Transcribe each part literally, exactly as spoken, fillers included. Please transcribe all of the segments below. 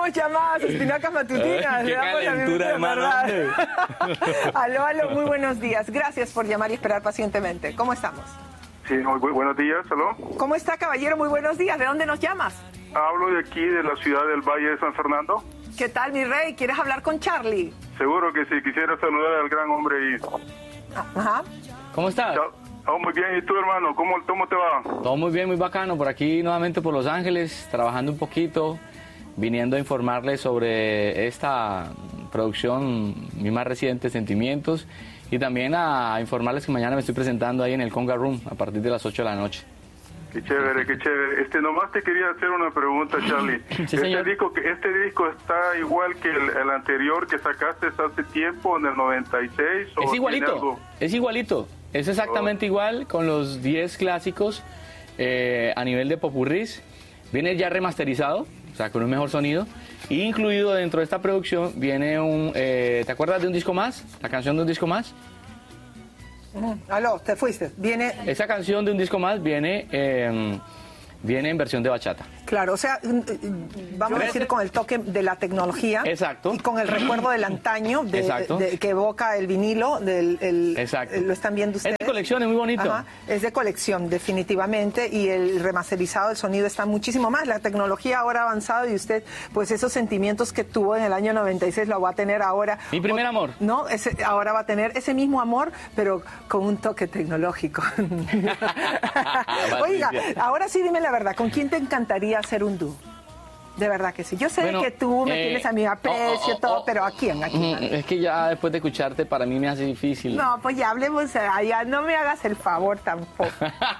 tenemos llamadas, espinacas matutinas. Qué calentura, hermano. Aló, aló, muy buenos días. Gracias por llamar y esperar pacientemente. ¿Cómo estamos? Sí, muy bu- buenos días, ¿aló? ¿Cómo está, caballero? Muy buenos días. ¿De dónde nos llamas? Hablo de aquí, de la ciudad del Valle de San Fernando. ¿Qué tal, mi rey? ¿Quieres hablar con Charlie? Seguro que sí, quisiera saludar al gran hombre y... Ajá. ¿Cómo estás? Chao. Oh, muy bien, ¿y tú, hermano? ¿Cómo, cómo te va? Todo muy bien, muy bacano. Por aquí nuevamente por Los Ángeles, trabajando un poquito, viniendo a informarles sobre esta producción, mi más reciente, Sentimientos, y también a informarles que mañana me estoy presentando ahí en el Conga Room a partir de las ocho de la noche. Qué chévere, qué chévere. Este, nomás te quería hacer una pregunta, Charlie. Sí, este, señor. disco, que- este disco está igual que el, el anterior que sacaste hace tiempo, en el noventa y seis. ¿o Es tiene igualito, algo? es igualito. Es exactamente igual con los diez clásicos eh, a nivel de popurrís. Viene ya remasterizado, o sea, con un mejor sonido. Y incluido dentro de esta producción viene un... eh, ¿te acuerdas de Un Disco Más? La canción de Un Disco Más. Ujú. Aló, te fuiste. Viene... Esa canción de Un Disco Más viene, eh, viene en versión de bachata. Claro, o sea, mm, mm, vamos a decir con el toque de la tecnología. Exacto. Y con el recuerdo del antaño, de, Exacto. de- que evoca el vinilo, del, el- Exacto. el- lo están viendo Es ustedes. de colección, es muy bonito. Ajá, es de colección, definitivamente, y el remasterizado, el sonido está muchísimo más. La tecnología ahora ha avanzado y usted, pues esos sentimientos que tuvo en el año noventa y seis lo va a tener ahora. Mi primer O- amor. No, ese, ahora va a tener ese mismo amor, pero con un toque tecnológico. Oiga, ahora sí dime la verdad, ¿con quién te encantaría hacer un dúo? De verdad que sí. Yo sé Bueno, que tú me eh, tienes a mi aprecio, oh, oh, todo, oh, pero ¿a quién? ¿A quién? Mm, Es que ya después de escucharte para mí me hace difícil. No, pues ya hablemos allá, no me hagas el favor tampoco.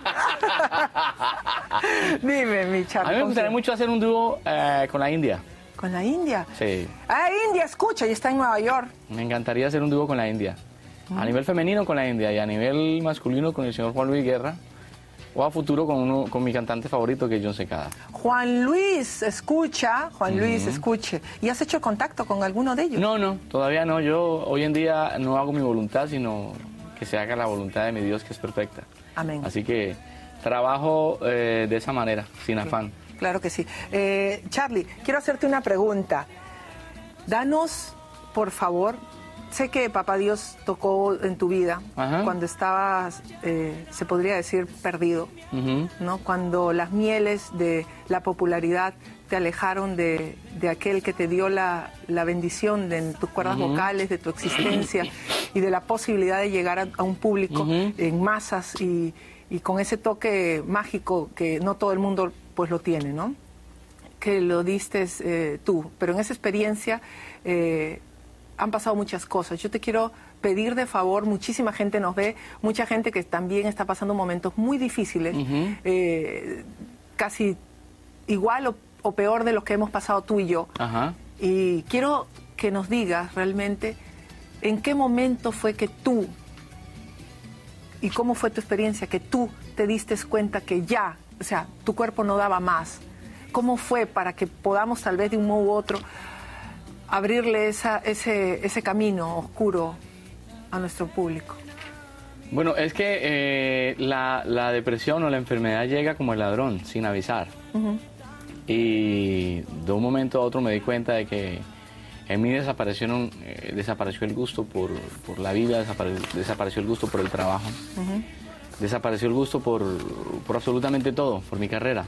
Dime, mi A Charlie. mí me ¿con gustaría quién? mucho hacer un dúo eh, con la India. ¿Con la India? Sí. Ah, India, escucha, y está en Nueva York. Me encantaría hacer un dúo con la India. A nivel femenino con la India y a nivel masculino con el señor Juan Luis Guerra. O a futuro con, uno, con mi cantante favorito que es John Secada. Juan Luis, escucha, Juan Luis, escuche. ¿Y has hecho contacto con alguno de ellos? No, no, todavía no. Yo hoy en día no hago mi voluntad, sino que se haga la voluntad de mi Dios, que es perfecta. Amén. Así que trabajo eh, de esa manera, sin afán. Claro que sí. Eh, Charlie, quiero hacerte una pregunta. Danos, por favor, sé que Papá Dios tocó en tu vida Ajá. cuando estabas, eh, se podría decir, perdido, Ujú. ¿no? Cuando las mieles de la popularidad te alejaron de, de aquel que te dio la, la bendición de tus cuerdas vocales, de tu existencia y de la posibilidad de llegar a, a un público Ujú. en masas y, y con ese toque mágico que no todo el mundo pues lo tiene, ¿no? Que lo diste eh, tú, pero en esa experiencia eh, han pasado muchas cosas. Yo te quiero pedir de favor, muchísima gente nos ve, mucha gente que también está pasando momentos muy difíciles, Ujú. eh, casi igual o, o peor de los que hemos pasado tú y yo. Ajá. Y quiero que nos digas realmente en qué momento fue que tú, y cómo fue tu experiencia, que tú te diste cuenta que ya, o sea, tu cuerpo no daba más. ¿Cómo fue para que podamos tal vez de un modo u otro abrirle esa, ese, ese camino oscuro a nuestro público? Bueno, es que eh, la, la depresión o la enfermedad llega como el ladrón, sin avisar. Ujú. Y de un momento a otro me di cuenta de que en mí desaparecieron, eh, desapareció el gusto por, por la vida, desapare- desapareció el gusto por el trabajo, Ujú. desapareció el gusto por, por absolutamente todo, por mi carrera.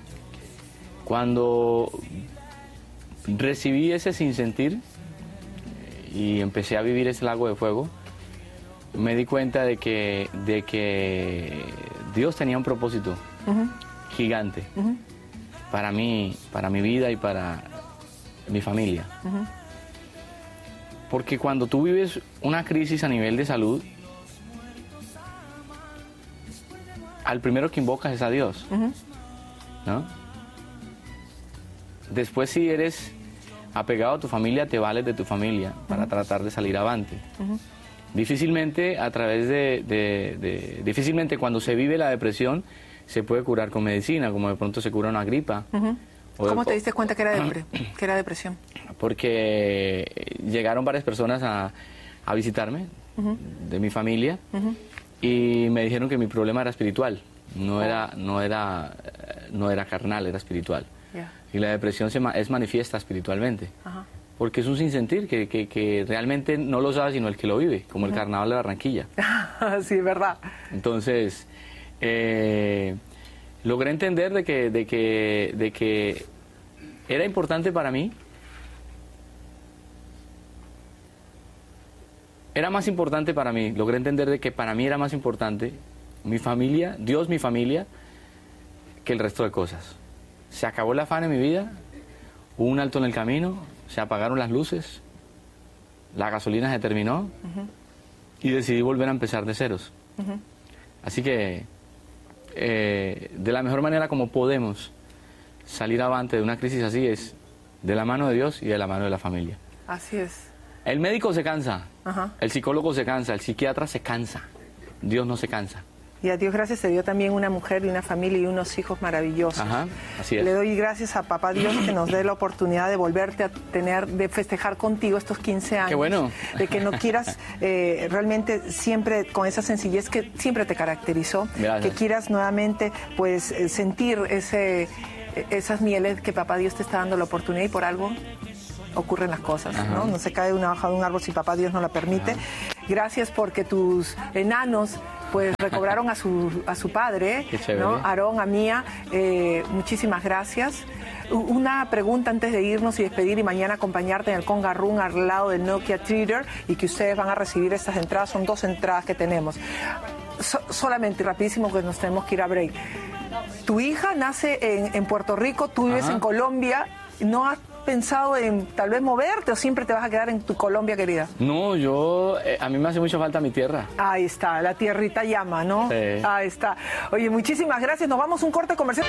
Cuando recibí ese sinsentir eh, y empecé a vivir ese lago de fuego, me di cuenta de que, de que Dios tenía un propósito Ujú. gigante Ujú. para mí, para mi vida y para mi familia. Ujú. Porque cuando tú vives una crisis a nivel de salud, al primero que invocas es a Dios, Ujú. ¿no? Después, si eres apegado a tu familia, te vales de tu familia para tratar de salir avante. Ujú. Difícilmente a través de, de- de- difícilmente cuando se vive la depresión se puede curar con medicina, como de pronto se cura una gripa. Ujú. O de- ¿Cómo te diste cuenta que era, depre- que era depresión? Porque llegaron varias personas a, a visitarme Ujú. de mi familia Ujú. y me dijeron que mi problema era espiritual, no era, no era, eh, no era carnal, era espiritual. Yeah. Y la depresión se ma- es manifiesta espiritualmente. Ajá. Porque es un sinsentir que, que, que realmente no lo sabe sino el que lo vive, como uh-huh. el carnaval de Barranquilla. Sí, es verdad. Entonces, eh, logré entender de que, de, que, de que era importante para mí, era más importante para mí, logré entender de que para mí era más importante mi familia, Dios, mi familia, que el resto de cosas. Se acabó el afán en mi vida, hubo un alto en el camino, se apagaron las luces, la gasolina se terminó uh-huh. y decidí volver a empezar de ceros. Uh-huh. Así que, eh, de la mejor manera como podemos salir avante de una crisis así es de la mano de Dios y de la mano de la familia. Así es. El médico se cansa, uh-huh. el psicólogo se cansa, el psiquiatra se cansa, Dios no se cansa. Y a Dios gracias se dio también una mujer y una familia y unos hijos maravillosos. Ajá, así es. Le doy gracias a Papá Dios que nos dé la oportunidad de volverte a tener, de festejar contigo estos quince años. Qué bueno. De que no quieras eh, realmente siempre con esa sencillez que siempre te caracterizó. Gracias. Que quieras nuevamente pues sentir ese, esas mieles que Papá Dios te está dando la oportunidad y por algo ocurren las cosas, Ajá. ¿no? No se cae una hoja de un árbol si Papá Dios no la permite. Ajá. Gracias porque tus enanos pues recobraron a su a su padre, ¿no? Aarón, a Mía, eh, muchísimas gracias. Una pregunta antes de irnos y despedir y mañana acompañarte en el Conga Room al lado del Nokia Theater y que ustedes van a recibir estas entradas, son dos entradas que tenemos. So, solamente, rapidísimo, que nos tenemos que ir a break. Tu hija nace en, en Puerto Rico, tú vives Ajá. en Colombia, ¿no has pensado en tal vez moverte o siempre te vas a quedar en tu Colombia querida? No, yo, eh, a mí me hace mucha falta mi tierra. Ahí está, la tierrita llama, ¿no? Sí. Ahí está. Oye, muchísimas gracias, nos vamos a un corte comercial.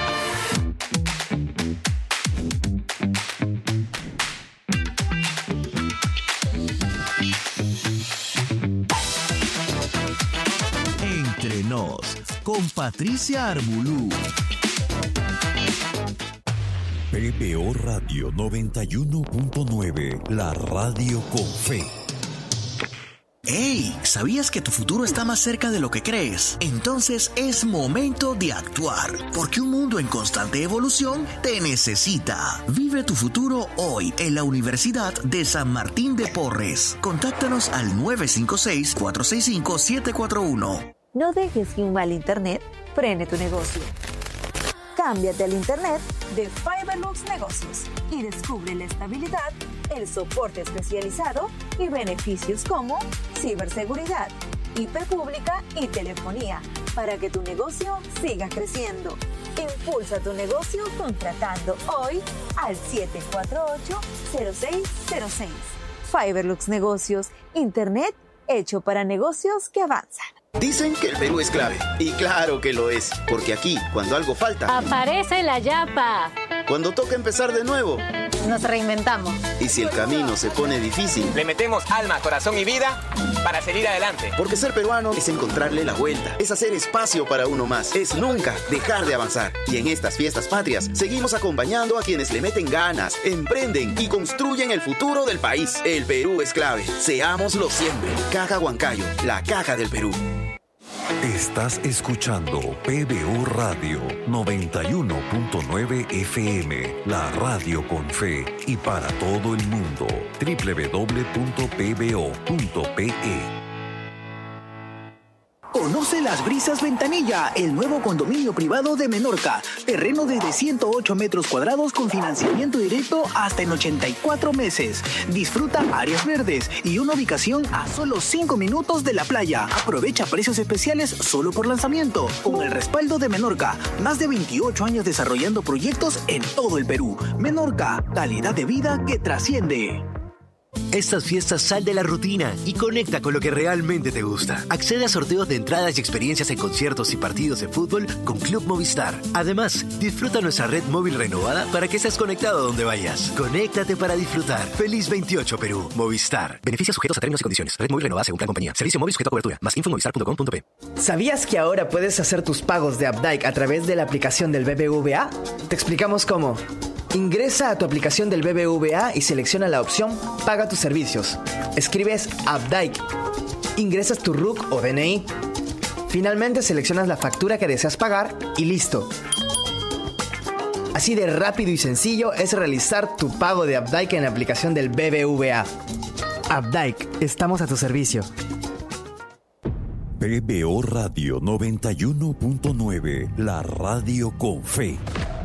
Entre nos, con Patricia Armbulú. P B O Radio noventa y uno punto nueve, la radio con fe. ¡Hey! ¿Sabías que tu futuro está más cerca de lo que crees? Entonces es momento de actuar, porque un mundo en constante evolución te necesita. Vive tu futuro hoy en la Universidad de San Martín de Porres. Contáctanos al nueve cinco seis, cuatro seis cinco, siete cuatro uno. No dejes que un mal internet frene tu negocio. Cámbiate al internet de Fiberlux Negocios y descubre la estabilidad, el soporte especializado y beneficios como ciberseguridad, I P pública y telefonía para que tu negocio siga creciendo. Impulsa tu negocio contratando hoy al siete cuatro ocho, cero seis cero seis. Fiberlux Negocios, internet hecho para negocios que avanzan. Dicen que el Perú es clave, y claro que lo es, porque aquí, cuando algo falta, aparece la yapa. Cuando toca empezar de nuevo, nos reinventamos. Y si el camino se pone difícil, le metemos alma, corazón y vida para seguir adelante. Porque ser peruano es encontrarle la vuelta, es hacer espacio para uno más, es nunca dejar de avanzar. Y en estas fiestas patrias, seguimos acompañando a quienes le meten ganas, emprenden y construyen el futuro del país. El Perú es clave, seámoslo siempre. Caja Huancayo, la caja del Perú. Estás escuchando P B O Radio noventa y uno punto nueve F M, la radio con fe y para todo el mundo. doble u doble u doble u punto p b o punto p e. Conoce Las Brisas Ventanilla, el nuevo condominio privado de Menorca. Terreno desde ciento ocho metros cuadrados con financiamiento directo hasta en ochenta y cuatro meses. Disfruta áreas verdes y una ubicación a solo cinco minutos de la playa. Aprovecha precios especiales solo por lanzamiento. Con el respaldo de Menorca, más de veintiocho años desarrollando proyectos en todo el Perú. Menorca, calidad de vida que trasciende. Estas fiestas sal de la rutina y conecta con lo que realmente te gusta. Accede a sorteos de entradas y experiencias en conciertos y partidos de fútbol con Club Movistar. Además, disfruta nuestra red móvil renovada para que estés conectado a donde vayas. Conéctate para disfrutar. Feliz veintiocho Perú. Movistar. Beneficios sujetos a términos y condiciones. Red móvil renovada según plan compañía. Servicio móvil sujeto a cobertura. Más info en movistar punto com punto p. ¿Sabías que ahora puedes hacer tus pagos de Updike a través de la aplicación del B B V A? Te explicamos cómo. Ingresa a tu aplicación del B B V A y selecciona la opción Paga tus servicios. Escribes Updike. Ingresas tu R U C o D N I. Finalmente seleccionas la factura que deseas pagar y listo. Así de rápido y sencillo es realizar tu pago de Updike en la aplicación del B B V A. Updike, estamos a tu servicio. P B O Radio noventa y uno punto nueve, la radio con fe.